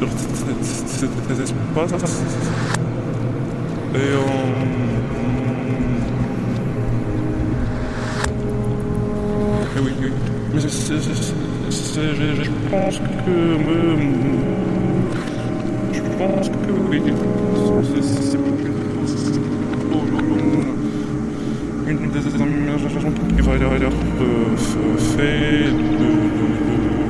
ces espaces. Et oui, oui. Mais je pense que... je pense que oui. C'est une des aménagements qui va être fait